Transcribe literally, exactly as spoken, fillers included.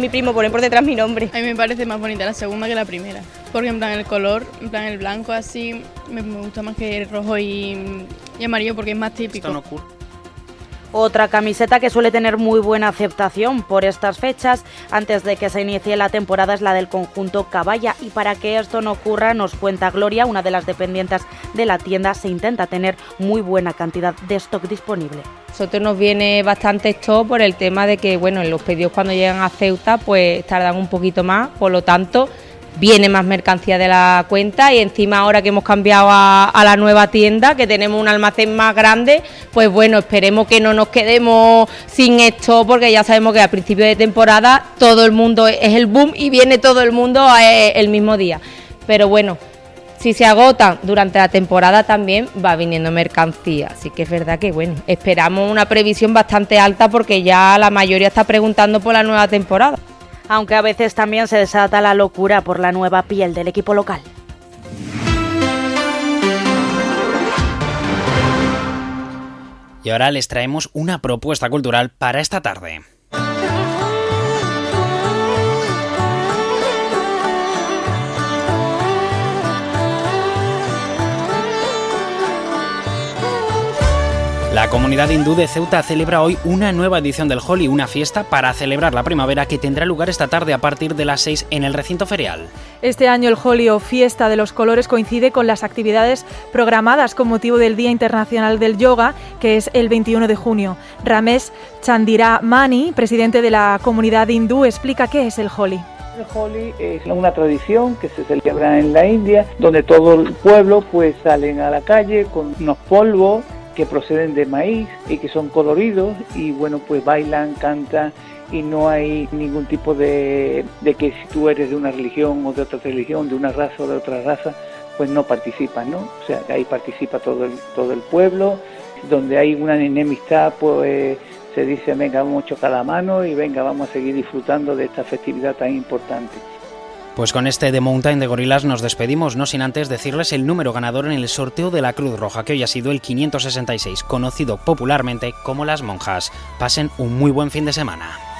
mi primo, ponen por detrás mi nombre. A mí me parece más bonita la segunda que la primera, porque en plan el color, en plan el blanco así, me, me gusta más que el rojo y, y amarillo porque es más típico. No ocurre. Otra camiseta que suele tener muy buena aceptación por estas fechas, antes de que se inicie la temporada, es la del conjunto Caballa. Y para que esto no ocurra, nos cuenta Gloria, una de las dependientes de la tienda, se intenta tener muy buena cantidad de stock disponible. Nosotros nos viene bastante stock por el tema de que, bueno, los pedidos cuando llegan a Ceuta pues tardan un poquito más, por lo tanto viene más mercancía de la cuenta y encima ahora que hemos cambiado a, a la nueva tienda, que tenemos un almacén más grande, pues bueno, esperemos que no nos quedemos sin esto, porque ya sabemos que al principio de temporada todo el mundo es el boom y viene todo el mundo el mismo día. Pero bueno, si se agotan durante la temporada también va viniendo mercancía, así que es verdad que bueno, esperamos una previsión bastante alta porque ya la mayoría está preguntando por la nueva temporada. Aunque a veces también se desata la locura por la nueva piel del equipo local. Y ahora les traemos una propuesta cultural para esta tarde. La comunidad hindú de Ceuta celebra hoy una nueva edición del Holi, una fiesta para celebrar la primavera que tendrá lugar esta tarde a partir de las seis en el recinto ferial. Este año el Holi o Fiesta de los Colores coincide con las actividades programadas con motivo del Día Internacional del Yoga, que es el veintiuno de junio. Ramesh Chandiramani, presidente de la comunidad hindú, explica qué es el Holi. El Holi es una tradición que se celebra en la India, donde todo el pueblo pues salen a la calle con unos polvos que proceden de maíz y que son coloridos y bueno, pues bailan, cantan y no hay ningún tipo de, de que si tú eres de una religión o de otra religión, de una raza o de otra raza, pues no participas, ¿no? O sea, ahí participa todo el, todo el pueblo, donde hay una enemistad, pues se dice, venga, vamos a chocar la mano y venga, vamos a seguir disfrutando de esta festividad tan importante. Pues con este The Mountain de Gorillaz nos despedimos, no sin antes decirles el número ganador en el sorteo de la Cruz Roja, que hoy ha sido el quinientos sesenta y seis, conocido popularmente como Las Monjas. Pasen un muy buen fin de semana.